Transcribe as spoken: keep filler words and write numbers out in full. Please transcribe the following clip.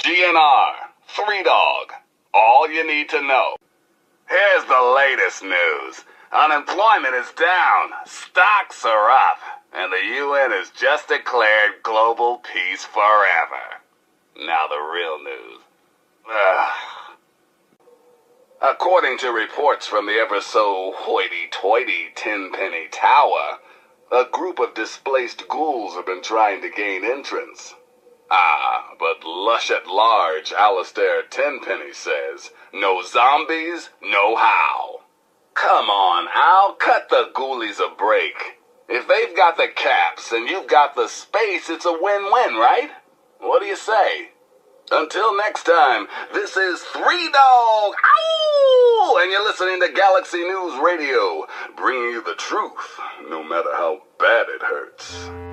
G N R, Three Dog, all you need to know. Here's the latest news. Unemployment is down, stocks are up, and the U N has just declared global peace forever. Now the real news. Ugh. According to reports from the ever-so hoity-toity Tenpenny Tower, a group of displaced ghouls have been trying to gain entrance. Ah, but lush at large Alistair Tenpenny says, no zombies, no how. Come on, Al, cut the ghoulies a break. If they've got the caps and you've got the space, it's a win-win, right? What do you say? Until next time, this is Three Dog, ow! And you're listening to Galaxy News Radio, bringing you the truth, no matter how bad it hurts.